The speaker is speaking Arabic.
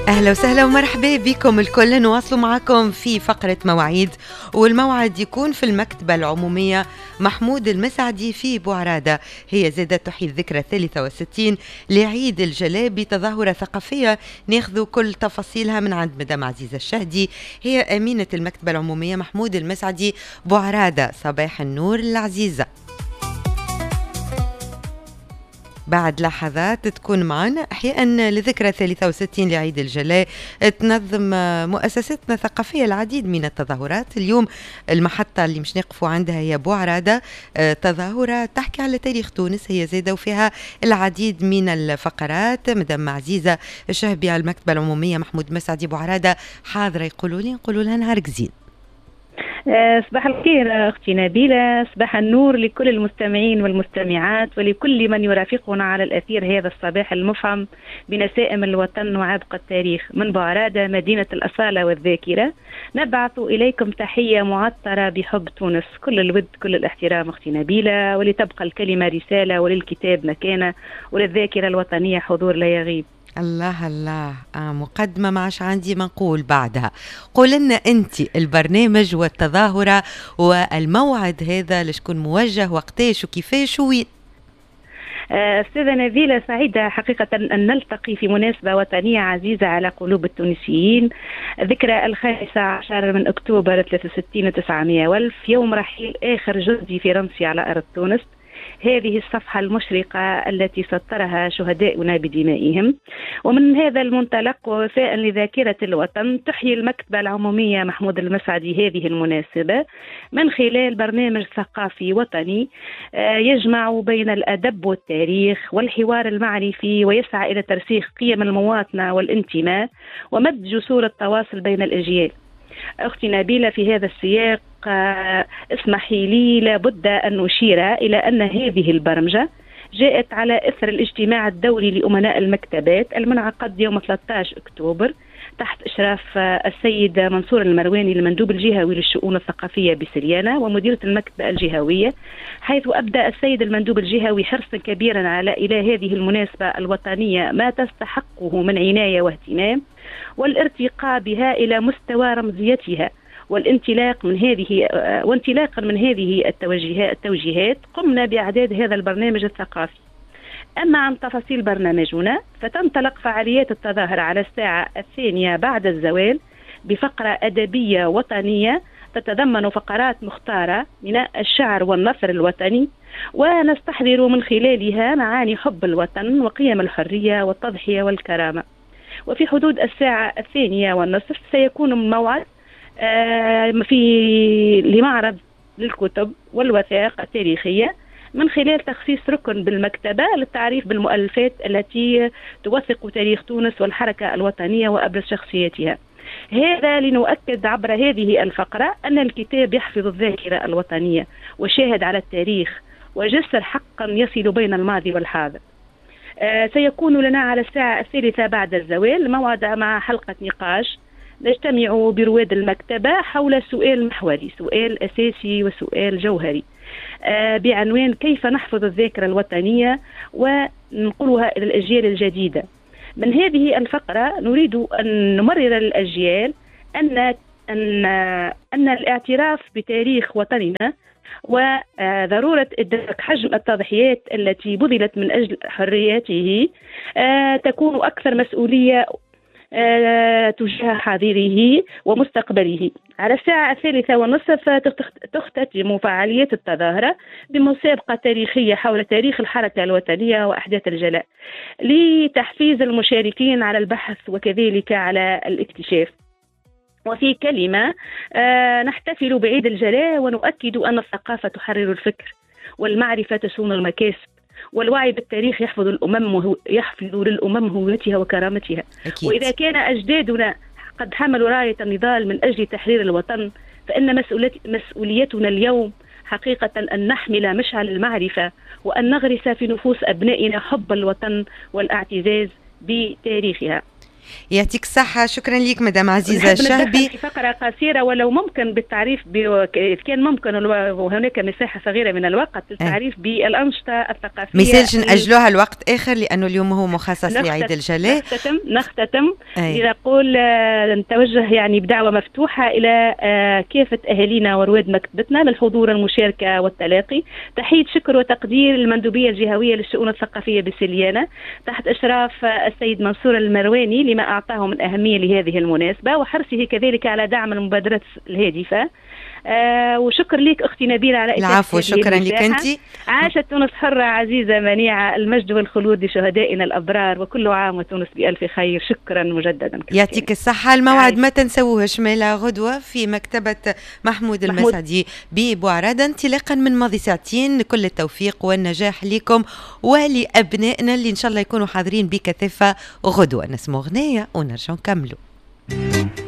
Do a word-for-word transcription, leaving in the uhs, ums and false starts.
أهلا وسهلا ومرحبا بكم الكل. نواصل معكم في فقرة مواعيد، والموعد يكون في المكتبة العمومية محمود المسعدي في بوعرادة. هي زادة تحيي الذكرى الثالثة والستين لعيد الجلاء بتظاهرة ثقافية ناخذ كل تفاصيلها من عند مدام عزيزة الشهدي، هي أمينة المكتبة العمومية محمود المسعدي بوعرادة. صباح النور العزيزة. بعد لحظات تكون معنا أحياء لذكرى ثلاثة وستين لعيد الجلاء تنظم مؤسستنا الثقافية العديد من التظاهرات. اليوم المحطة اللي مش نقفوا عندها هي بوعرادة، تظاهرة تحكي على تاريخ تونس هي زادة وفيها العديد من الفقرات. مدام عزيزة الشهبي على المكتبة العمومية محمود مسعدي بوعرادة حاضرة، يقولوا لي نقولوا لها نهار جزيل. صباح الخير أختي نبيلة، صباح النور لكل المستمعين والمستمعات ولكل من يرافقنا على الأثير هذا الصباح المفعم بنسائم الوطن وعبق التاريخ. من بوعرادة مدينة الأصالة والذاكرة نبعث إليكم تحية معطرة بحب تونس، كل الود كل الاحترام أختي نبيلة، ولتبقى الكلمة رسالة وللكتاب مكانة وللذاكرة الوطنية حضور لا يغيب. الله الله، آه مقدمة معش عندي ما نقول بعدها. قول لنا أنت البرنامج والتظاهرة والموعد هذا لشكون موجه وقتاش وكيفاش وين؟ أستاذة نبيلة، سعيدة حقيقة أن نلتقي في مناسبة وطنية عزيزة على قلوب التونسيين. ذكرى الخامسة عشر من أكتوبر ثلاثة وستين وتسعمائة والف، يوم رحيل آخر جندي فرنسي على أرض تونس. هذه الصفحة المشرقة التي سطرها شهداؤنا بدمائهم. ومن هذا المنطلق ووفاء لذاكرة الوطن تحيي المكتبة العمومية محمود المسعدي هذه المناسبة من خلال برنامج ثقافي وطني يجمع بين الأدب والتاريخ والحوار المعرفي، ويسعى إلى ترسيخ قيم المواطنة والانتماء ومد جسور التواصل بين الأجيال. أختي نبيلة، في هذا السياق اسمحي لي لابد أن أشير إلى أن هذه البرمجة جاءت على إثر الاجتماع الدولي لأمناء المكتبات المنعقد يوم ثلاثة عشر أكتوبر تحت إشراف السيد منصور المرواني المندوب الجهوي للشؤون الثقافية بسريانة ومديرة المكتبة الجهوية، حيث أبدأ السيد المندوب الجهوي حرصا كبيرا على إلى هذه المناسبة الوطنية ما تستحقه من عناية واهتمام، والارتقاء بها إلى مستوى رمزيتها والانطلاق من هذه وانطلاقا من هذه التوجيهات التوجيهات قمنا بإعداد هذا البرنامج الثقافي. أما عن تفاصيل برنامجنا فتنطلق فعاليات التظاهرة على الساعة الثانية بعد الزوال بفقرة أدبية وطنية تتضمن فقرات مختارة من الشعر والنثر الوطني، ونستحضر من خلالها معاني حب الوطن وقيم الحرية والتضحية والكرامة. وفي حدود الساعة الثانية والنصف سيكون الموعد في لمعرض للكتب والوثائق التاريخية من خلال تخصيص ركن بالمكتبة للتعريف بالمؤلفات التي توثق تاريخ تونس والحركة الوطنية وأبرز شخصياتها. هذا لنؤكد عبر هذه الفقرة أن الكتاب يحفظ الذاكرة الوطنية وشاهد على التاريخ وجسر حقا يصل بين الماضي والحاضر. آه سيكون لنا على الساعة الثالثة بعد الزوال موعد مع حلقة نقاش نجتمع برواد المكتبة حول سؤال محوري، سؤال أساسي وسؤال جوهري، آه بعنوان كيف نحفظ الذاكرة الوطنية وننقلها إلى الأجيال الجديدة. من هذه الفقرة نريد أن نمرر للأجيال أن أن أن الاعتراف بتاريخ وطننا وضرورة إدراك حجم التضحيات التي بذلت من أجل حريته آه تكون أكثر مسؤولية آه تجاه حاضره ومستقبله. على الساعة الثالثة والنصف تختتم فعاليات التظاهرة بمسابقة تاريخية حول تاريخ الحركة الوطنية وأحداث الجلاء لتحفيز المشاركين على البحث وكذلك على الاكتشاف. وفي كلمة آه نحتفل بعيد الجلاء ونؤكد أن الثقافة تحرر الفكر والمعرفة تسون المكاسب والوعي بالتاريخ يحفظ الأمم يحفظ للأمم هويتها وكرامتها. أكيد. وإذا كان أجدادنا قد حملوا راية النضال من أجل تحرير الوطن فإن مسؤوليتنا اليوم حقيقة أن نحمل مشعل المعرفة وأن نغرس في نفوس أبنائنا حب الوطن والاعتزاز بتاريخها. يعطيك الصحة، شكرا لك مدام عزيزة الشهبي. في فقرة قصيرة ولو ممكن بالتعريف كان ممكن وهناك مساحة صغيرة من الوقت للتعريف أه. بالأنشطة الثقافية. مثالش نأجلوها الوقت آخر لأنه اليوم هو مخصص لعيد الجلاء. نختتم نختتم لنقول نتوجه يعني بدعوة مفتوحة إلى كافة أهالينا ورواد مكتبتنا للحضور المشاركة والتلاقي. تحية شكر وتقدير المندوبية الجهوية للشؤون الثقافية بسليانة تحت إشراف السيد منصور المرواني لما أعطاه من أهمية لهذه المناسبة وحرصه كذلك على دعم المبادرات الهادفة. آه وشكر لك أختي نبيلة على إتاحة العفو، شكرا لك أنت. عاشت تونس حرة عزيزة منيعة، المجد والخلود لشهدائنا الأبرار، وكل عام وتونس بألف خير. شكرا مجددا. يعطيك الصحة. الموعد ما تنسوهش ميلا غدوة في مكتبة محمود المسعدي ببوعرادة انطلاقا من ماضي ساعتين. كل التوفيق والنجاح لكم ولأبنائنا اللي إن شاء الله يكونوا حاضرين بكثافة غدوة. نسمع أغنية ونرجع نكملوا.